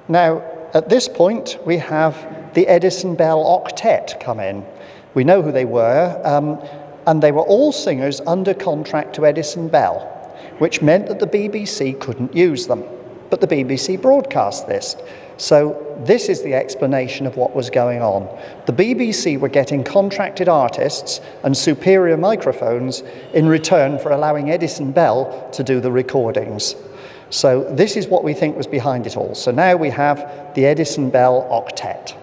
Now, at this point, we have the Edison Bell Octet come in. We know who they were, and they were all singers under contract to Edison Bell, which meant that the BBC couldn't use them. But the BBC broadcast this. So this is the explanation of what was going on. The BBC were getting contracted artists and superior microphones in return for allowing Edison Bell to do the recordings. So this is what we think was behind it all. So now we have the Edison Bell Octet.